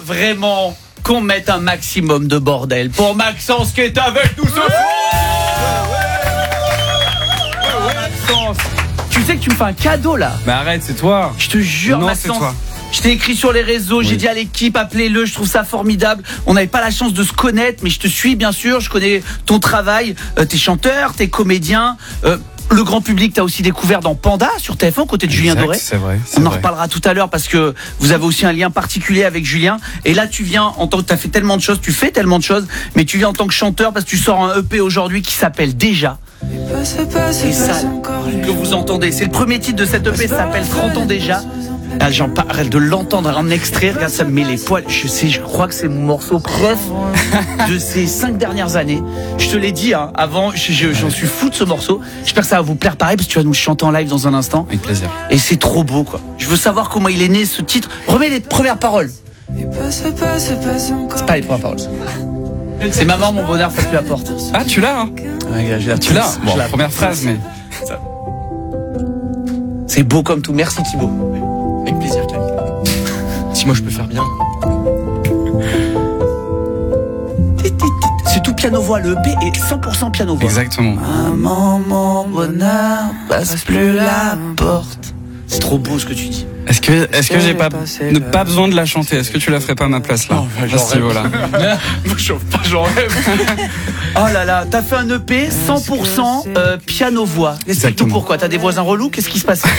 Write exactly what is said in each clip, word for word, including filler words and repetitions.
vraiment qu'on mette un maximum de bordel pour Maxence qui est avec nous ce soir. Maxence, tu sais que tu me fais un cadeau là. Mais arrête, c'est toi. Je te jure, non, Maxence. c'est toi. Je t'ai écrit sur les réseaux, oui. j'ai dit à l'équipe, appelez-le, je trouve ça formidable. On n'avait pas la chance de se connaître, mais je te suis bien sûr, je connais ton travail. Euh, t'es chanteur, t'es comédien. Euh, le grand public t'a aussi découvert dans Panda sur T F un, côté de exact, Julien Doré. C'est vrai. C'est On en vrai. reparlera tout à l'heure parce que vous avez aussi un lien particulier avec Julien. Et là, tu viens en tant que t'as fait tellement de choses, tu fais tellement de choses, mais tu viens en tant que chanteur parce que tu sors un E P aujourd'hui qui s'appelle Déjà. Et ça, que vous entendez, c'est le premier titre de cette E P, ça s'appelle trente ans déjà. Ah, j'en parle de l'entendre en extrait, regarde, ça me met les poils. Je sais, je crois que c'est mon morceau préf de ces cinq dernières années. Je te l'ai dit hein, avant, je, je, j'en suis fou de ce morceau. J'espère que ça va vous plaire pareil parce que tu vas nous chanter en live dans un instant. Avec plaisir. Et c'est trop beau quoi. Je veux savoir comment il est né ce titre. Remets les premières paroles. C'est pas les premières paroles. C'est maman, mon bonheur, ça te la porte. Ah, tu l'as hein ouais, je la Tu l'as. Bon, la première phrase, mais c'est beau comme tout. Merci Thibaut. Avec plaisir, Camille. Si moi je peux faire bien. C'est tout piano-voix, le E P est cent pour cent piano-voix. Exactement. Maman, mon bonheur, passe plus la porte. C'est trop beau ce que tu dis. Est-ce que, est-ce que j'ai pas, ne pas besoin de la chanter? Est-ce que tu la ferais pas à ma place là? Non, bah, à ce niveau-là. J'en rêve. Oh là là, t'as fait un E P cent pour cent euh, piano-voix. Explique-nous pourquoi. T'as des voisins relous? Qu'est-ce qui se passe?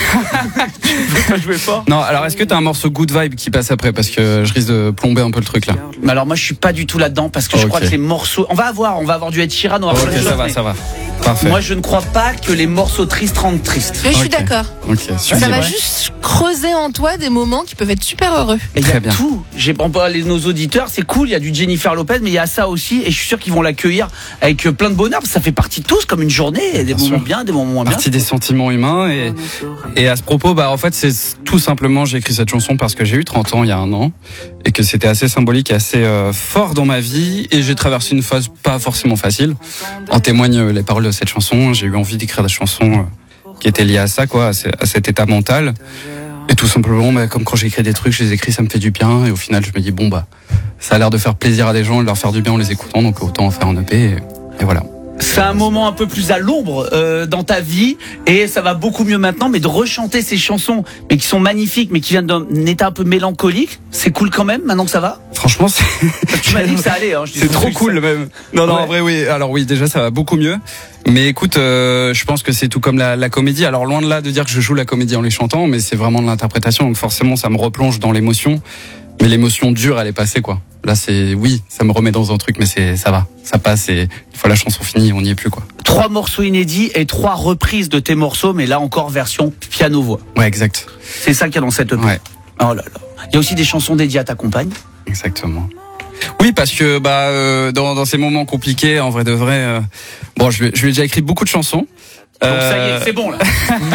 Tu veux pas jouer fort? Non, alors est-ce que t'as un morceau Good Vibe qui passe après? Parce que je risque de plomber un peu le truc là. Mais alors moi je suis pas du tout là-dedans parce que oh, je okay. crois que les morceaux. On va avoir, on va avoir du Ed Sheeran. On va oh, avoir ok, ça va, ça va. Parfait. Moi je ne crois pas que les morceaux tristes rendent tristes. Je suis okay. d'accord. Ok, super. Ça va juste creuser en toi des moments qui peuvent être super heureux. Et il y a bien. tout. J'ai pas parlé de nos auditeurs, c'est cool. Il y a du Jennifer Lopez, mais il y a ça aussi. Et je suis sûr qu'ils vont l'accueillir avec plein de bonheur. Parce que ça fait partie de tous comme une journée. Des bien moments sûr. Bien, des moments moins bien. Partie des sentiments humains. Et, et à ce propos, bah en fait c'est tout simplement j'ai écrit cette chanson parce que j'ai eu trente ans il y a un an et que c'était assez symbolique et assez euh, fort dans ma vie. Et j'ai traversé une phase pas forcément facile. En témoignent les paroles de cette chanson. J'ai eu envie d'écrire des chansons euh, qui étaient liées à ça, quoi, à, ce, à cet état mental. Et tout simplement, bah, comme quand j'écris des trucs, je les écris, ça me fait du bien. Et au final, je me dis, bon, bah, ça a l'air de faire plaisir à des gens, de leur faire du bien en les écoutant. Donc autant en faire un E P. Et, et voilà. C'est un moment un peu plus à l'ombre euh, dans ta vie et ça va beaucoup mieux maintenant, mais de rechanter ces chansons mais qui sont magnifiques mais qui viennent d'un état un peu mélancolique, c'est cool quand même maintenant que ça va. Franchement, c'est... tu m'as dit que ça allait hein, je c'est trop cool ça. Même. Non non, ouais. En vrai oui. Alors oui, déjà ça va beaucoup mieux. Mais écoute, euh, je pense que c'est tout comme la, la comédie. Alors loin de là de dire que je joue la comédie en les chantant, mais c'est vraiment de l'interprétation. Donc forcément, ça me replonge dans l'émotion. Mais l'émotion dure, elle est passée quoi. Là c'est oui, ça me remet dans un truc, mais c'est ça va, ça passe et une fois la chanson finie, on n'y est plus quoi. Trois morceaux inédits et trois reprises de tes morceaux, mais là encore version piano voix. Ouais, exact. C'est ça qu'il y a dans cette E P. Ouais. Oh là là. Il y a aussi des chansons dédiées à ta compagne. Exactement. Oui, parce que bah euh, dans dans ces moments compliqués, en vrai de vrai, euh, bon, je lui je lui ai déjà écrit beaucoup de chansons. Donc euh... ça y est, c'est bon là.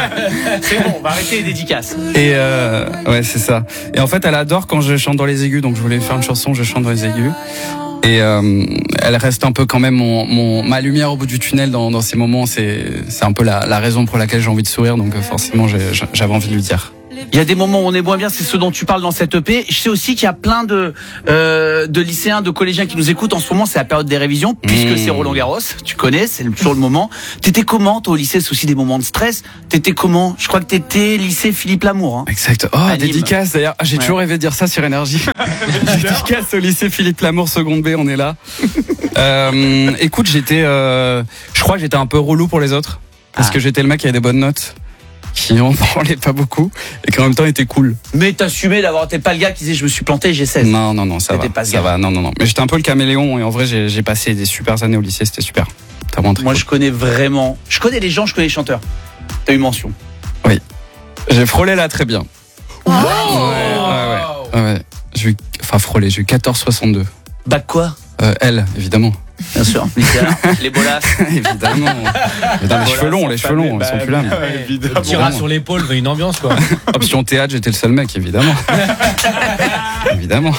C'est bon, on va arrêter les dédicaces. Et euh, ouais, c'est ça. Et en fait, elle adore quand je chante dans les aigus, donc je voulais faire une chanson, je chante dans les aigus. Et euh, elle reste un peu quand même mon, mon ma lumière au bout du tunnel dans dans ces moments. C'est c'est un peu la la raison pour laquelle j'ai envie de sourire. Donc forcément, j'ai, j'avais envie de lui dire. Il y a des moments où on est moins bien, c'est ce dont tu parles dans cette E P. Je sais aussi qu'il y a plein de euh, de lycéens, de collégiens qui nous écoutent en ce moment. C'est la période des révisions, puisque mmh. c'est Roland Garros. Tu connais, c'est toujours le moment. T'étais comment toi au lycée? C'est aussi des moments de stress. T'étais comment? Je crois que t'étais lycée Philippe Lamour. Hein. Exact. Oh, Anime. Dédicace d'ailleurs. J'ai ouais. toujours rêvé de dire ça sur Énergie. Dédicace au lycée Philippe Lamour, seconde B. On est là. euh, écoute, j'étais, euh, je crois que j'étais un peu relou pour les autres parce ah. que j'étais le mec qui avait des bonnes notes, qui en branlait pas beaucoup et qui en même temps était cool. Mais t'assumais d'avoir, t'es pas le gars qui disait je me suis planté, j'ai seize. Non non non, ça va, pas ça va, non non non. Mais j'étais un peu le caméléon et en vrai j'ai, j'ai passé des super années au lycée, c'était super. T'as Moi cool. je connais vraiment, je connais les gens, je connais les chanteurs. T'as eu mention. Oui, j'ai frôlé là très bien. Oh ouais ouais ouais. ouais. J'ai eu, enfin frôlé, j'ai eu quatorze soixante-deux. Bac quoi? euh, Elle évidemment. Bien sûr, les bolas. Évidemment. Les cheveux longs, les cheveux longs, ils sont plus là. Évidemment. Tira sur l'épaule, une ambiance quoi. Option théâtre, j'étais le seul mec, évidemment. Évidemment.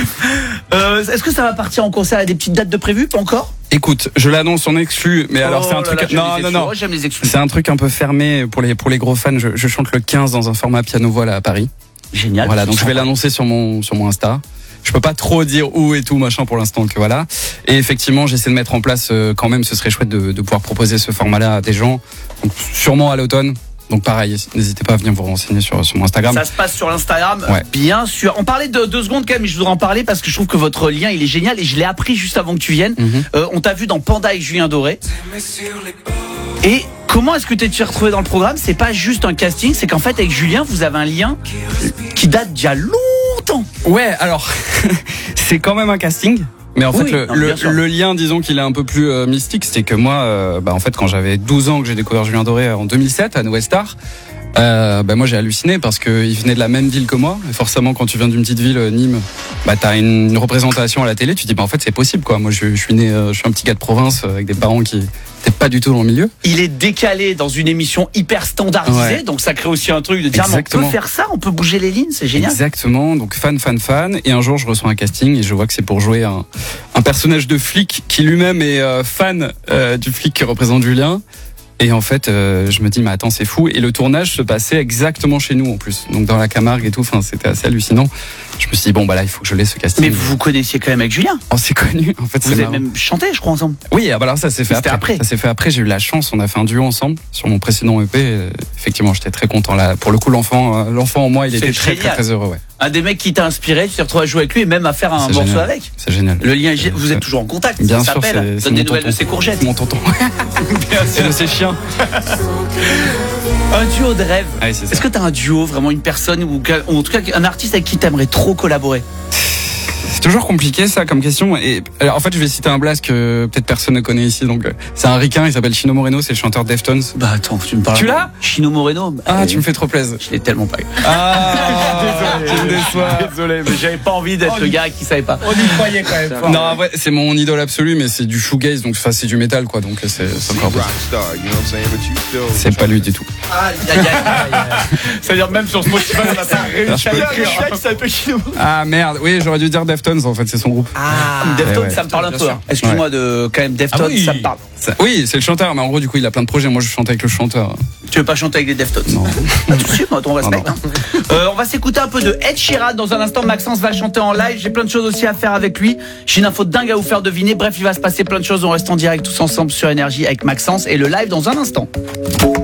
Euh, est-ce que ça va partir en concert à des petites dates de prévues, pas encore? Écoute, je l'annonce en exclu, mais oh alors c'est un truc. Là, non, non, non. J'aime les exclus. C'est un truc un peu fermé pour les pour les gros fans. Je, je chante le quinze dans un format piano voix là à Paris. Génial. Voilà, donc je vais l'annoncer sur mon sur mon Insta. je peux pas trop dire où et tout machin pour l'instant que voilà. Et effectivement, j'essaie de mettre en place euh, quand même. Ce serait chouette de, de pouvoir proposer ce format-là à des gens. Donc, sûrement à l'automne. Donc pareil, n'hésitez pas à venir vous renseigner sur, sur mon Instagram. Ça se passe sur l'Instagram, ouais. Bien sûr. On parlait de deux secondes quand même, mais je voudrais en parler parce que je trouve que votre lien il est génial et je l'ai appris juste avant que tu viennes. Mm-hmm. Euh, on t'a vu dans Panda avec Julien Doré. Et comment est-ce que tu t'es retrouvé dans le programme? C'est pas juste un casting, c'est qu'en fait avec Julien vous avez un lien qui date d'il y a longtemps. Ouais, alors c'est quand même un casting. Mais en fait, oui, le, non, le, le lien, disons qu'il est un peu plus euh, mystique, c'est que moi, euh, bah, en fait, quand j'avais douze ans, que j'ai découvert Julien Doré en deux mille sept à Nouvelle Star, euh, bah, moi j'ai halluciné parce qu'il venait de la même ville que moi. Et forcément, quand tu viens d'une petite ville, Nîmes, bah, t'as une, une représentation à la télé, tu te dis, bah, en fait, c'est possible, quoi. Moi, je, je suis né, euh, je suis un petit gars de province euh, avec des parents qui n'étaient pas du tout dans le milieu. Il est décalé dans une émission hyper standardisée, ouais. Donc ça crée aussi un truc de dire, mais on peut faire ça, on peut bouger les lignes, c'est génial. Exactement, donc fan, fan, fan. Et un jour, je reçois un casting et je vois que c'est pour jouer un, un personnage de flic qui lui-même est euh, fan euh, du flic qui représente Julien. Et en fait, euh, je me dis, mais attends, c'est fou. Et le tournage se passait exactement chez nous en plus. Donc dans la Camargue et tout, enfin, c'était assez hallucinant. Je me suis dit, bon, bah là, il faut que je laisse ce casting. Mais vous vous connaissiez quand même avec Julien? On s'est connus, en fait. Vous avez même chanté, je crois, ensemble. Oui, ah bah alors ça s'est fait après. après. Ça s'est fait après. J'ai eu la chance, on a fait un duo ensemble sur mon précédent E P. Euh, effectivement, j'étais très content là. Pour le coup, l'enfant, euh, l'enfant en moi, il était très, très, très heureux, ouais. Un des mecs qui t'a inspiré, tu t'es retrouvé à jouer avec lui et même à faire un c'est morceau génial. avec. C'est génial. Le lien, vous êtes toujours en contact. Bien ça sûr, s'appelle. c'est, Donne des nouvelles tonton. de ses courgettes. C'est mon tonton. C'est de ses chiens. Un duo de rêve. Ah oui, c'est Est-ce que t'as un duo, vraiment une personne ou, ou en tout cas un artiste avec qui t'aimerais trop collaborer? C'est toujours compliqué ça comme question. Et alors, en fait, je vais citer un blast que peut-être personne ne connaît ici. Donc, c'est un ricain, il s'appelle Chino Moreno, c'est le chanteur de Deftones. Bah attends, tu me parles. Tu l'as? Chino Moreno. Bah, ah, tu me fais trop plaisir. Je l'ai tellement pas eu. Ah, désolé, désolé, désolé, mais j'avais pas envie d'être oh, le gars qui savait pas. On y croyait quand même. Fort. Non, en vrai, c'est mon idole absolue, mais c'est du shoegaze, donc enfin, c'est du métal, quoi. Donc c'est, c'est encore plus. C'est pas lui du tout. Ah, c'est-à-dire même sur Spotify, on a pas réussi à écrire. Ça s'appelle Chino. Ah merde, oui, j'aurais dû dire Deftones, en fait, c'est son groupe. Ah, Deftones, ouais, ouais. Ça me parle un peu. Hein. Excuse-moi ouais. de quand même Deftones, ah oui. Ça me parle. Ça, oui, c'est le chanteur, mais en gros, du coup, il a plein de projets. Moi, je chante avec le chanteur. Tu veux pas chanter avec les Deftones? Non. Tout de suite, moi, ton respect. Hein. Euh, on va s'écouter un peu de Ed Sheeran dans un instant. Maxence va chanter en live. J'ai plein de choses aussi à faire avec lui. J'ai une info dingue à vous faire deviner. Bref, il va se passer plein de choses. On reste en direct tous ensemble sur Énergie avec Maxence et le live dans un instant.